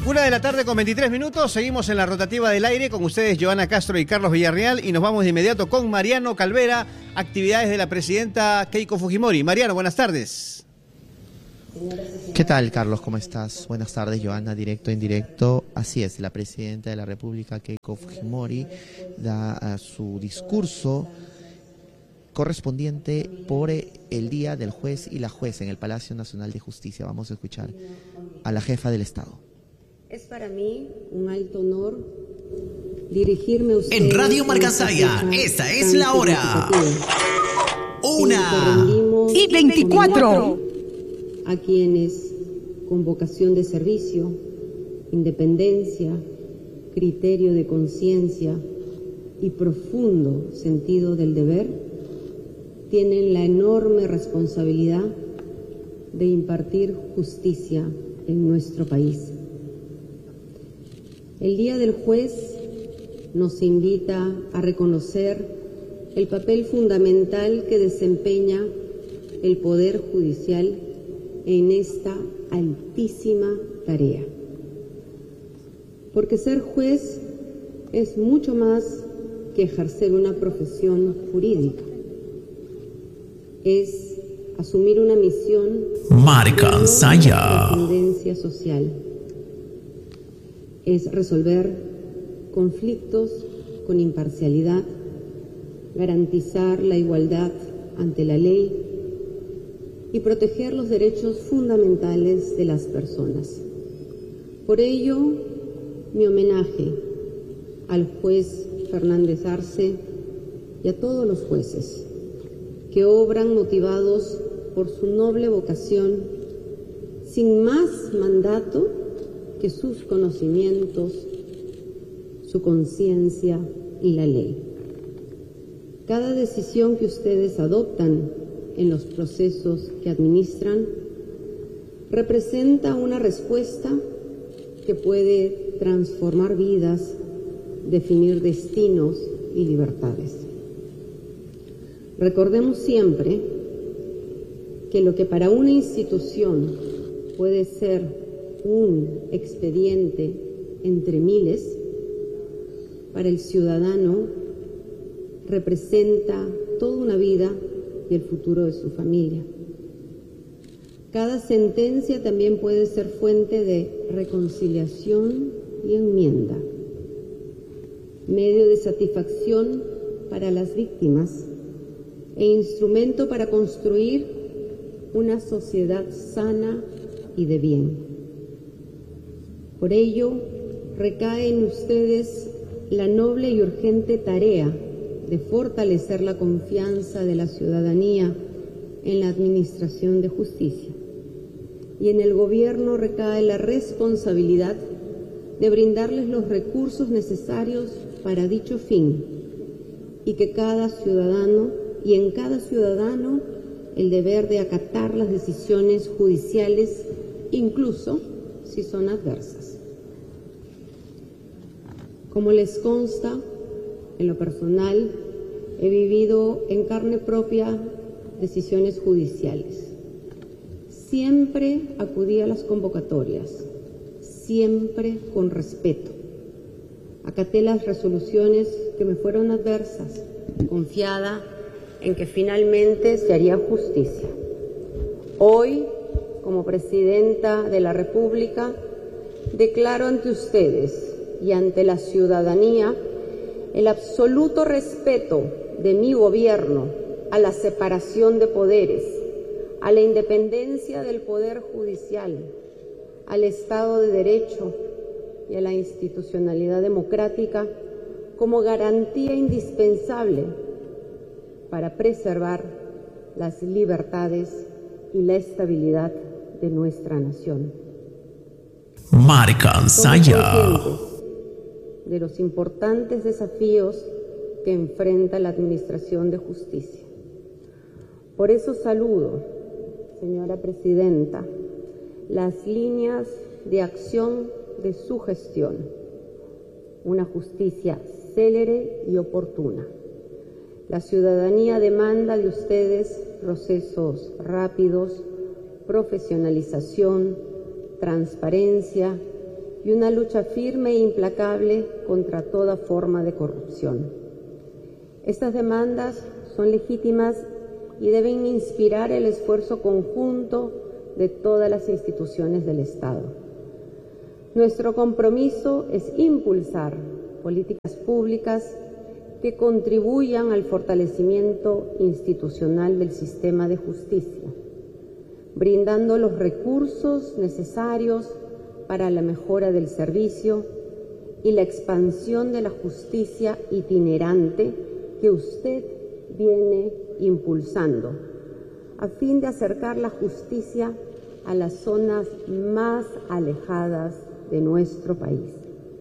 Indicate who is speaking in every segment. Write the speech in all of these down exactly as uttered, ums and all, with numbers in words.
Speaker 1: Una de la tarde con veintitrés minutos, seguimos en la rotativa del aire con ustedes Joana Castro y Carlos Villarreal y nos vamos de inmediato con Mariano Calvera, actividades de la presidenta Keiko Fujimori. Mariano, buenas tardes.
Speaker 2: ¿Qué tal, Carlos? ¿Cómo estás? Buenas tardes, Joana, directo, indirecto. Así es, la presidenta de la República, Keiko Fujimori, da uh, su discurso correspondiente por el Día del Juez y la Jueza en el Palacio Nacional de Justicia. Vamos a escuchar a la jefa del Estado.
Speaker 3: Es para mí un alto honor dirigirme a ustedes.
Speaker 4: En Radio Marcasaya, esta es la hora. Una
Speaker 3: y veinticuatro. A quienes, con vocación de servicio, independencia, criterio de conciencia y profundo sentido del deber, tienen la enorme responsabilidad de impartir justicia en nuestro país. El Día del Juez nos invita a reconocer el papel fundamental que desempeña el Poder Judicial en esta altísima tarea. Porque ser juez es mucho más que ejercer una profesión jurídica. Es asumir una misión
Speaker 4: Marcasaya.
Speaker 3: de trascendencia social. Es resolver conflictos con imparcialidad, garantizar la igualdad ante la ley y proteger los derechos fundamentales de las personas. Por ello, mi homenaje al juez Fernández Arce y a todos los jueces que obran motivados por su noble vocación, sin más mandato que sus conocimientos, su conciencia y la ley. Cada decisión que ustedes adoptan en los procesos que administran representa una respuesta que puede transformar vidas, definir destinos y libertades. Recordemos siempre que lo que para una institución puede ser un expediente entre miles, para el ciudadano representa toda una vida y el futuro de su familia. Cada sentencia también puede ser fuente de reconciliación y enmienda, medio de satisfacción para las víctimas e instrumento para construir una sociedad sana y de bien. Por ello, recae en ustedes la noble y urgente tarea de fortalecer la confianza de la ciudadanía en la administración de justicia. Y en el gobierno recae la responsabilidad de brindarles los recursos necesarios para dicho fin, y que cada ciudadano, y en cada ciudadano, el deber de acatar las decisiones judiciales, incluso si son adversas. Como les consta, en lo personal, he vivido en carne propia decisiones judiciales. Siempre acudí a las convocatorias, siempre con respeto. Acaté las resoluciones que me fueron adversas, confiada en que finalmente se haría justicia. Hoy, como presidenta de la República, declaro ante ustedes y ante la ciudadanía el absoluto respeto de mi gobierno a la separación de poderes, a la independencia del Poder Judicial, al Estado de Derecho y a la institucionalidad democrática como garantía indispensable para preservar las libertades y la estabilidad de nuestra nación.
Speaker 4: Marcasaya.
Speaker 3: De los importantes desafíos que enfrenta la Administración de Justicia. Por eso saludo, señora Presidenta, las líneas de acción de su gestión, una justicia célere y oportuna. La ciudadanía demanda de ustedes procesos rápidos, profesionalización, transparencia y una lucha firme e implacable contra toda forma de corrupción. Estas demandas son legítimas y deben inspirar el esfuerzo conjunto de todas las instituciones del Estado. Nuestro compromiso es impulsar políticas públicas que contribuyan al fortalecimiento institucional del sistema de justicia, brindando los recursos necesarios para la mejora del servicio y la expansión de la justicia itinerante que usted viene impulsando, a fin de acercar la justicia a las zonas más alejadas de nuestro país.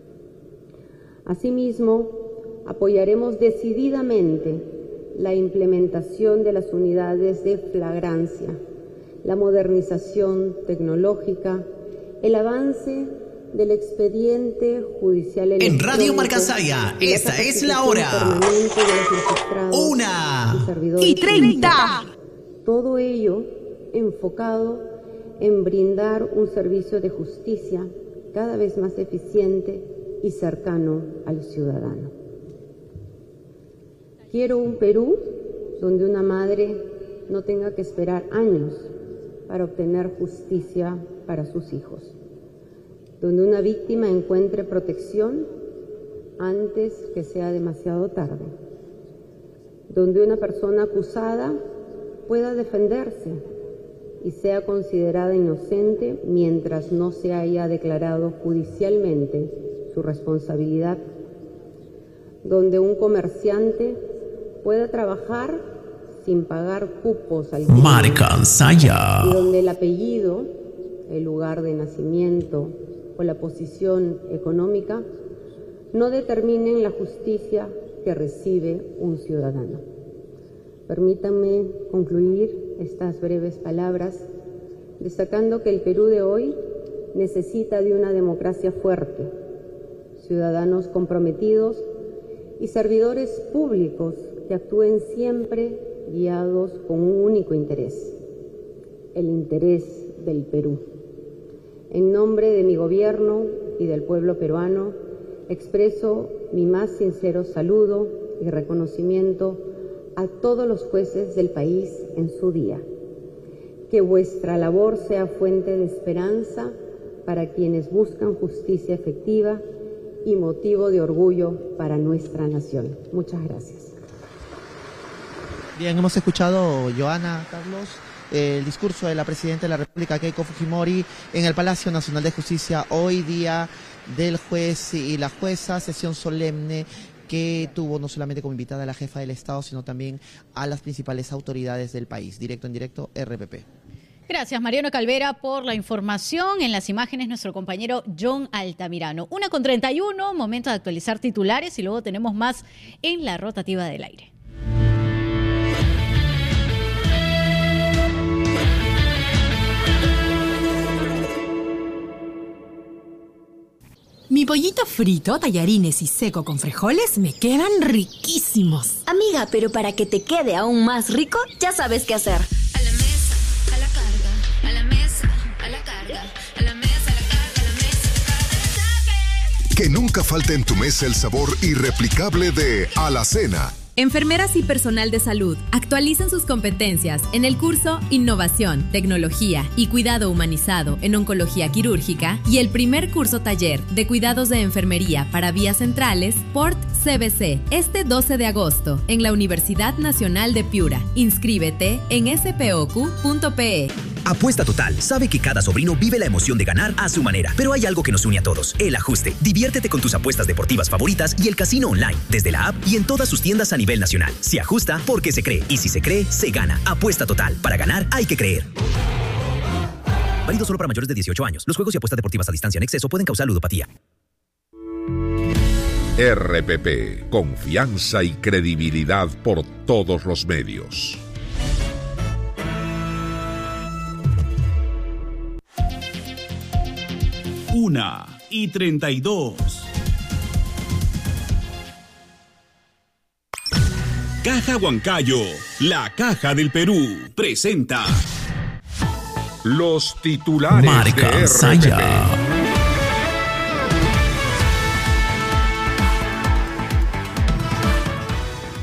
Speaker 3: Asimismo, apoyaremos decididamente la implementación de las unidades de flagrancia, la modernización tecnológica, el avance del expediente judicial electrónico.
Speaker 4: En Radio Marcasaya, esta es la hora. Una y treinta.
Speaker 3: Todo ello enfocado en brindar un servicio de justicia cada vez más eficiente y cercano al ciudadano. Quiero un Perú donde una madre no tenga que esperar años para obtener justicia para sus hijos, donde una víctima encuentre protección antes que sea demasiado tarde, donde una persona acusada pueda defenderse y sea considerada inocente mientras no se haya declarado judicialmente su responsabilidad, donde un comerciante pueda trabajar sin pagar cupos al
Speaker 4: Marcasaya,
Speaker 3: y donde el apellido, el lugar de nacimiento o la posición económica no determinen la justicia que recibe un ciudadano. Permítanme concluir estas breves palabras destacando que el Perú de hoy necesita de una democracia fuerte, ciudadanos comprometidos y servidores públicos que actúen siempre guiados con un único interés, el interés del Perú. En nombre de mi gobierno y del pueblo peruano, expreso mi más sincero saludo y reconocimiento a todos los jueces del país en su día. Que vuestra labor sea fuente de esperanza para quienes buscan justicia efectiva y motivo de orgullo para nuestra nación. Muchas gracias.
Speaker 2: Bien, hemos escuchado, Joana, Carlos, el discurso de la Presidenta de la República, Keiko Fujimori, en el Palacio Nacional de Justicia, hoy día del juez y la jueza, sesión solemne que tuvo no solamente como invitada a la jefa del Estado, sino también a las principales autoridades del país. Directo en directo, R P P.
Speaker 5: Gracias, Mariano Calvera, por la información. En las imágenes, nuestro compañero John Altamirano. Una con treinta y uno, momento de actualizar titulares y luego tenemos más en la rotativa del aire.
Speaker 6: Mi pollito frito, tallarines y seco con frijoles me quedan riquísimos.
Speaker 7: Amiga, pero para que te quede aún más rico, ya sabes qué hacer.
Speaker 8: A la mesa, a la carga, a la mesa, a la carga, a la mesa, a la carga, a la mesa, a la carga.
Speaker 9: Que nunca falte en tu mesa el sabor irreplicable de Alacena.
Speaker 10: Enfermeras y personal de salud actualicen sus competencias en el curso Innovación, Tecnología y Cuidado Humanizado en Oncología Quirúrgica y el primer curso taller de Cuidados de Enfermería para Vías Centrales, P O R T C B C, este doce de agosto en la Universidad Nacional de Piura. Inscríbete en s p o q punto p e.
Speaker 11: Apuesta Total sabe que cada sobrino vive la emoción de ganar a su manera, pero hay algo que nos une a todos: el ajuste. Diviértete con tus apuestas deportivas favoritas y el casino online, desde la app y en todas sus tiendas a nivel nacional. Se ajusta porque se cree, y si se cree, se gana. Apuesta Total. Para ganar hay que creer. Válido solo para mayores de dieciocho años. Los juegos y apuestas deportivas a distancia en exceso pueden causar ludopatía.
Speaker 9: R P P, confianza y credibilidad por todos los medios.
Speaker 12: Una y treinta y dos. Caja Huancayo, la caja del Perú, presenta
Speaker 9: los titulares
Speaker 4: Marcasaya.
Speaker 9: de R P P.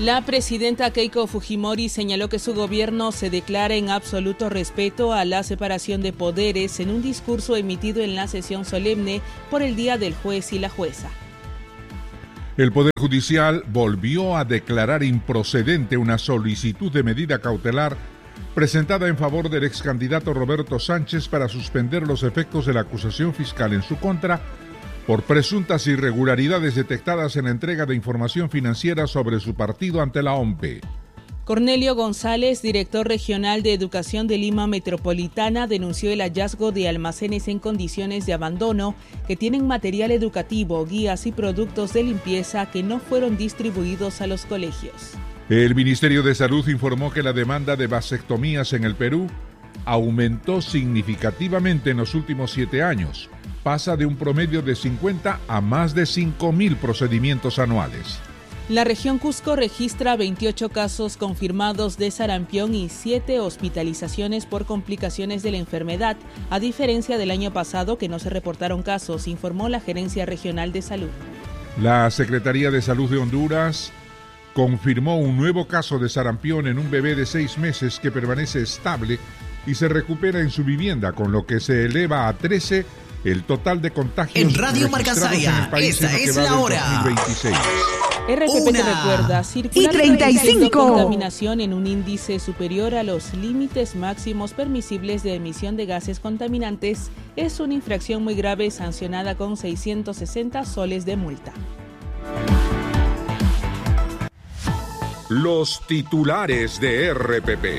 Speaker 13: La presidenta Keiko Fujimori señaló que su gobierno se declara en absoluto respeto a la separación de poderes en un discurso emitido en la sesión solemne por el Día del Juez y la Jueza.
Speaker 9: El Poder Judicial volvió a declarar improcedente una solicitud de medida cautelar presentada en favor del ex candidato Roberto Sánchez para suspender los efectos de la acusación fiscal en su contra por presuntas irregularidades detectadas en la entrega de información financiera sobre su partido ante la O M P E.
Speaker 13: Cornelio González, director regional de Educación de Lima Metropolitana, denunció el hallazgo de almacenes en condiciones de abandono que tienen material educativo, guías y productos de limpieza que no fueron distribuidos a los colegios.
Speaker 9: El Ministerio de Salud informó que la demanda de vasectomías en el Perú aumentó significativamente en los últimos siete años. Pasa de un promedio de cincuenta a más de cinco mil procedimientos anuales.
Speaker 13: La región Cusco registra veintiocho casos confirmados de sarampión y siete hospitalizaciones por complicaciones de la enfermedad, a diferencia del año pasado que no se reportaron casos, informó la Gerencia Regional de Salud.
Speaker 9: La Secretaría de Salud de Honduras confirmó un nuevo caso de sarampión en un bebé de seis meses que permanece estable y se recupera en su vivienda, con lo que se eleva a trece el total de contagios
Speaker 4: en Radio Marcasaya. Esta es la hora.
Speaker 9: dos mil veintiséis.
Speaker 13: R P P te recuerda, circular
Speaker 6: y treinta y cinco.
Speaker 13: Contaminación en un índice superior a los límites máximos permisibles de emisión de gases contaminantes es una infracción muy grave sancionada con seiscientos sesenta soles de multa.
Speaker 9: Los titulares de R P P.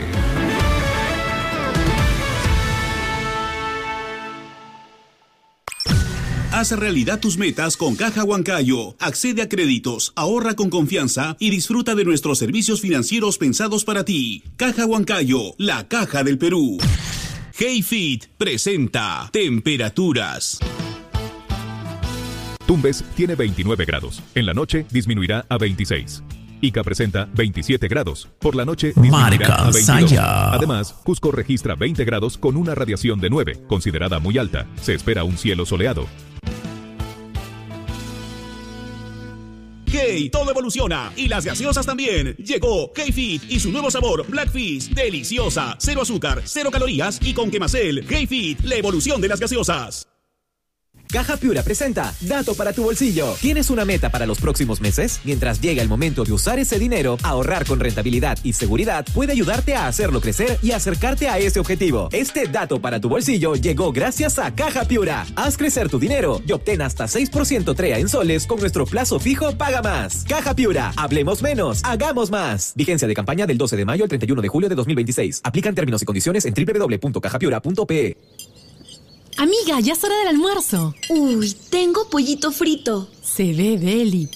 Speaker 12: Haz realidad tus metas con Caja Huancayo. Accede a créditos, ahorra con confianza y disfruta de nuestros servicios financieros pensados para ti. Caja Huancayo, la caja del Perú. Heyfit presenta temperaturas.
Speaker 14: Tumbes tiene veintinueve grados. En la noche disminuirá a veintiséis. Ica presenta veintisiete grados. Por la noche disminuirá a veintidós. Además, Cusco registra veinte grados con una radiación de nueve, considerada muy alta. Se espera un cielo soleado.
Speaker 12: Hey, todo evoluciona y las gaseosas también. Llegó Heyfit y su nuevo sabor Blackfish, deliciosa, cero azúcar, cero calorías y con quemacel. Heyfit, la evolución de las gaseosas.
Speaker 15: Caja Piura presenta Dato para tu bolsillo. ¿Tienes una meta para los próximos meses? Mientras llega el momento de usar ese dinero, ahorrar con rentabilidad y seguridad puede ayudarte a hacerlo crecer y acercarte a ese objetivo. Este Dato para tu bolsillo llegó gracias a Caja Piura. Haz crecer tu dinero y obtén hasta seis por ciento TREA en soles con nuestro plazo fijo Paga Más. Caja Piura, hablemos menos, hagamos más. Vigencia de campaña del doce de mayo al treinta y uno de julio de dos mil veintiséis. Aplican términos y condiciones en doble u doble u doble u punto caja piura punto pe.
Speaker 6: Amiga, ya es hora del almuerzo.
Speaker 7: Uy, tengo pollito frito.
Speaker 6: Se ve deli.